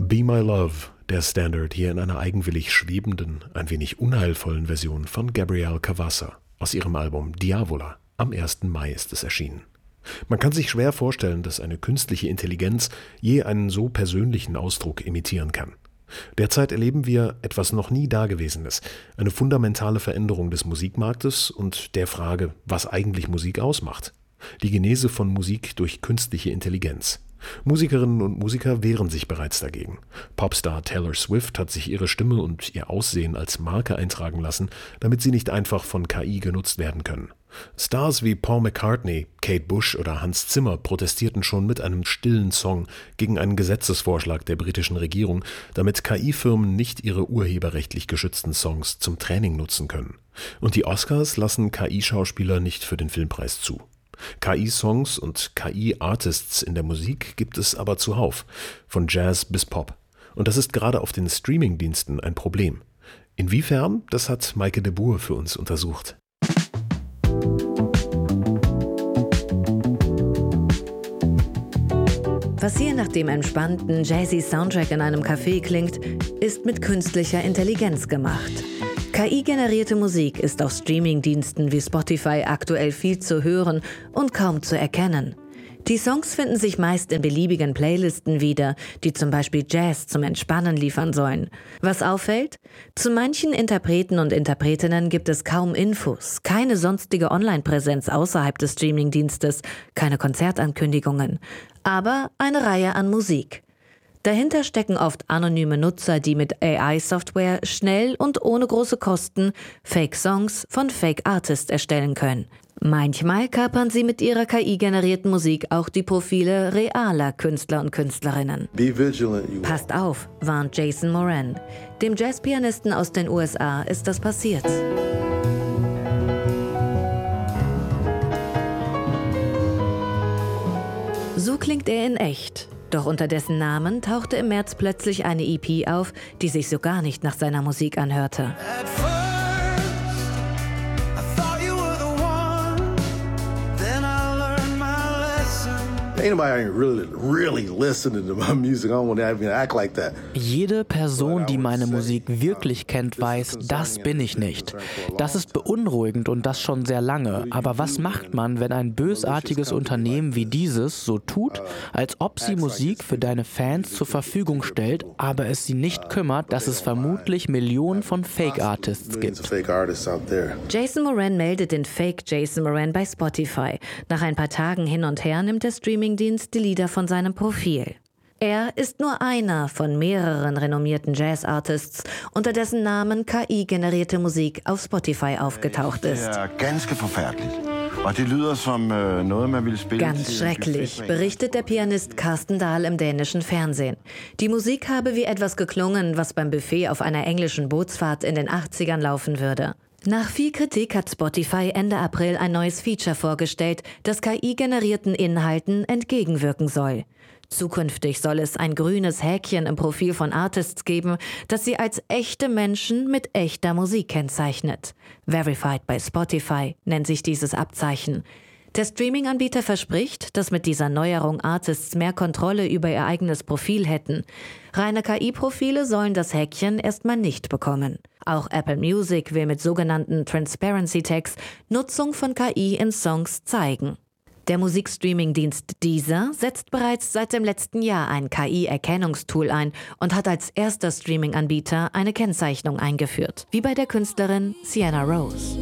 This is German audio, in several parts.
Be My Love, der Standard hier in einer eigenwillig schwebenden, ein wenig unheilvollen Version von Gabrielle Cavassa aus ihrem Album Diavola. Am 1. Mai ist es erschienen. Man kann sich schwer vorstellen, dass eine künstliche Intelligenz je einen so persönlichen Ausdruck imitieren kann. Derzeit erleben wir etwas noch nie Dagewesenes, eine fundamentale Veränderung des Musikmarktes und der Frage, was eigentlich Musik ausmacht. Die Genese von Musik durch künstliche Intelligenz. Musikerinnen und Musiker wehren sich bereits dagegen. Popstar Taylor Swift hat sich ihre Stimme und ihr Aussehen als Marke eintragen lassen, damit sie nicht einfach von KI genutzt werden können. Stars wie Paul McCartney, Kate Bush oder Hans Zimmer protestierten schon mit einem stillen Song gegen einen Gesetzesvorschlag der britischen Regierung, damit KI-Firmen nicht ihre urheberrechtlich geschützten Songs zum Training nutzen können. Und die Oscars lassen KI-Schauspieler nicht für den Filmpreis zu. KI-Songs und KI-Artists in der Musik gibt es aber zuhauf, von Jazz bis Pop. Und das ist gerade auf den Streaming-Diensten ein Problem. Inwiefern, das hat Maike de Boer für uns untersucht. Was hier nach dem entspannten, jazzy Soundtrack in einem Café klingt, ist mit künstlicher Intelligenz gemacht. KI-generierte Musik ist auf Streamingdiensten wie Spotify aktuell viel zu hören und kaum zu erkennen. Die Songs finden sich meist in beliebigen Playlisten wieder, die zum Beispiel Jazz zum Entspannen liefern sollen. Was auffällt? Zu manchen Interpreten und Interpretinnen gibt es kaum Infos, keine sonstige Online-Präsenz außerhalb des Streamingdienstes, keine Konzertankündigungen, aber eine Reihe an Musik. Dahinter stecken oft anonyme Nutzer, die mit AI-Software schnell und ohne große Kosten Fake-Songs von Fake-Artists erstellen können. Manchmal kapern sie mit ihrer KI-generierten Musik auch die Profile realer Künstler und Künstlerinnen. Passt auf, warnt Jason Moran. Dem Jazzpianisten aus den USA ist das passiert. So klingt er in echt. Doch unter dessen Namen tauchte im März plötzlich eine EP auf, die sich so gar nicht nach seiner Musik anhörte. Jede Person, die meine Musik wirklich kennt, weiß, das bin ich nicht. Das ist beunruhigend und das schon sehr lange. Aber was macht man, wenn ein bösartiges Unternehmen wie dieses so tut, als ob sie Musik für deine Fans zur Verfügung stellt, aber es sie nicht kümmert, dass es vermutlich Millionen von Fake-Artists gibt? Jason Moran meldet den Fake Jason Moran bei Spotify. Nach ein paar Tagen hin und her nimmt der Streamingdienst die Lieder von seinem Profil. Er ist nur einer von mehreren renommierten Jazz-Artists, unter dessen Namen KI-generierte Musik auf Spotify aufgetaucht ist. Ganz schrecklich, berichtet der Pianist Carsten Dahl im dänischen Fernsehen. Die Musik habe wie etwas geklungen, was beim Buffet auf einer englischen Bootsfahrt in den 80ern laufen würde. Nach viel Kritik hat Spotify Ende April ein neues Feature vorgestellt, das KI-generierten Inhalten entgegenwirken soll. Zukünftig soll es ein grünes Häkchen im Profil von Artists geben, das sie als echte Menschen mit echter Musik kennzeichnet. Verified by Spotify nennt sich dieses Abzeichen. Der Streaming-Anbieter verspricht, dass mit dieser Neuerung Artists mehr Kontrolle über ihr eigenes Profil hätten. Reine KI-Profile sollen das Häkchen erstmal nicht bekommen. Auch Apple Music will mit sogenannten Transparency Tags Nutzung von KI in Songs zeigen. Der Musikstreaming-Dienst Deezer setzt bereits seit dem letzten Jahr ein KI-Erkennungstool ein und hat als erster Streaming-Anbieter eine Kennzeichnung eingeführt, wie bei der Künstlerin Sienna Rose.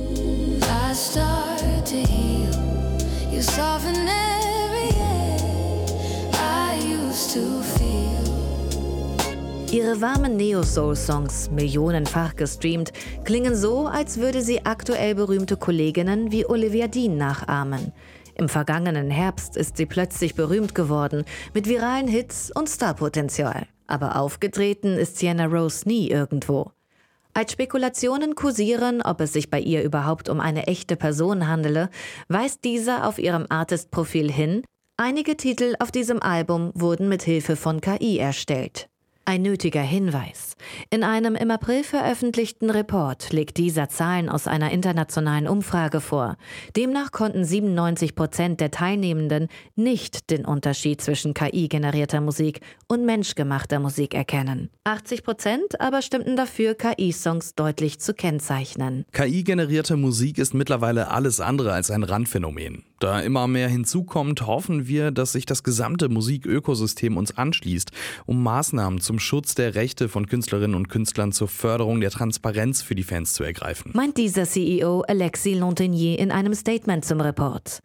Ihre warmen Neo-Soul-Songs, millionenfach gestreamt, klingen so, als würde sie aktuell berühmte Kolleginnen wie Olivia Dean nachahmen. Im vergangenen Herbst ist sie plötzlich berühmt geworden, mit viralen Hits und Starpotenzial. Aber aufgetreten ist Sienna Rose nie irgendwo. Als Spekulationen kursieren, ob es sich bei ihr überhaupt um eine echte Person handele, weist dieser auf ihrem Artist-Profil hin, einige Titel auf diesem Album wurden mit Hilfe von KI erstellt. Ein nötiger Hinweis. In einem im April veröffentlichten Report legt dieser Zahlen aus einer internationalen Umfrage vor. Demnach konnten 97% der Teilnehmenden nicht den Unterschied zwischen KI-generierter Musik und menschgemachter Musik erkennen. 80% aber stimmten dafür, KI-Songs deutlich zu kennzeichnen. KI-generierte Musik ist mittlerweile alles andere als ein Randphänomen. Da immer mehr hinzukommt, hoffen wir, dass sich das gesamte Musikökosystem uns anschließt, um Maßnahmen zum Schutz der Rechte von Künstlerinnen und Künstlern zur Förderung der Transparenz für die Fans zu ergreifen. Meint dieser CEO Alexis Lantenier in einem Statement zum Report.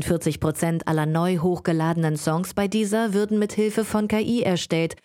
44% aller neu hochgeladenen Songs bei Deezer würden mit Hilfe von KI erstellt,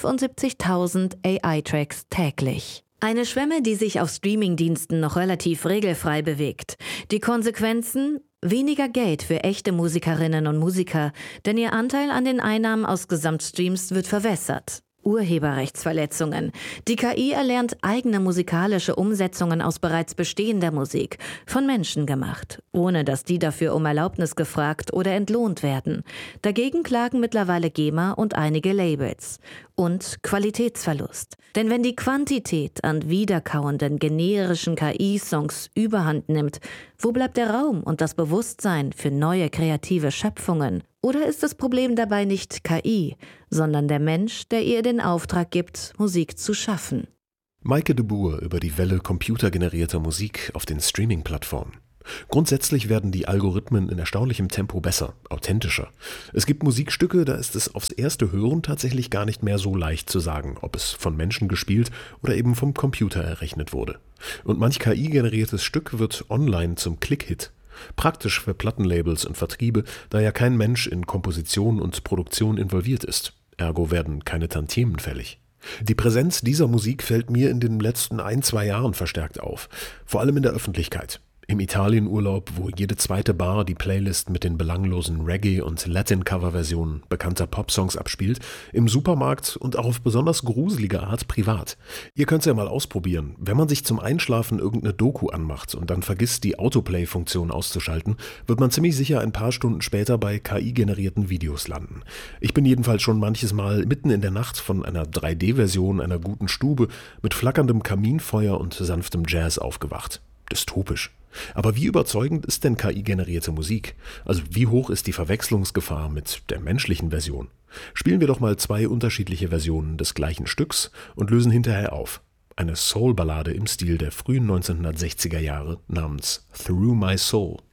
75.000 AI-Tracks täglich. Eine Schwemme, die sich auf Streamingdiensten noch relativ regelfrei bewegt. Die Konsequenzen? Weniger Geld für echte Musikerinnen und Musiker, denn ihr Anteil an den Einnahmen aus Gesamtstreams wird verwässert. Urheberrechtsverletzungen. Die KI erlernt eigene musikalische Umsetzungen aus bereits bestehender Musik, von Menschen gemacht, ohne dass die dafür um Erlaubnis gefragt oder entlohnt werden. Dagegen klagen mittlerweile GEMA und einige Labels. Und Qualitätsverlust. Denn wenn die Quantität an wiederkauenden, generischen KI-Songs überhand nimmt, wo bleibt der Raum und das Bewusstsein für neue kreative Schöpfungen? Oder ist das Problem dabei nicht KI, sondern der Mensch, der ihr den Auftrag gibt, Musik zu schaffen? Meike de Boer über die Welle computergenerierter Musik auf den Streaming-Plattformen. Grundsätzlich werden die Algorithmen in erstaunlichem Tempo besser, authentischer. Es gibt Musikstücke, da ist es aufs erste Hören tatsächlich gar nicht mehr so leicht zu sagen, ob es von Menschen gespielt oder eben vom Computer errechnet wurde. Und manch KI-generiertes Stück wird online zum Klick-Hit. Praktisch für Plattenlabels und Vertriebe, da ja kein Mensch in Komposition und Produktion involviert ist. Ergo werden keine Tantiemen fällig. Die Präsenz dieser Musik fällt mir in den letzten 1-2 Jahren verstärkt auf, vor allem in der Öffentlichkeit. Im Italienurlaub, wo jede zweite Bar die Playlist mit den belanglosen Reggae- und Latin-Cover-Versionen bekannter Popsongs abspielt, im Supermarkt und auch auf besonders gruselige Art privat. Ihr könnt's ja mal ausprobieren. Wenn man sich zum Einschlafen irgendeine Doku anmacht und dann vergisst, die Autoplay-Funktion auszuschalten, wird man ziemlich sicher ein paar Stunden später bei KI-generierten Videos landen. Ich bin jedenfalls schon manches Mal mitten in der Nacht von einer 3D-Version einer guten Stube mit flackerndem Kaminfeuer und sanftem Jazz aufgewacht. Dystopisch. Aber wie überzeugend ist denn KI-generierte Musik? Also wie hoch ist die Verwechslungsgefahr mit der menschlichen Version? Spielen wir doch mal 2 unterschiedliche Versionen des gleichen Stücks und lösen hinterher auf. Eine Soul-Ballade im Stil der frühen 1960er Jahre namens Through My Soul.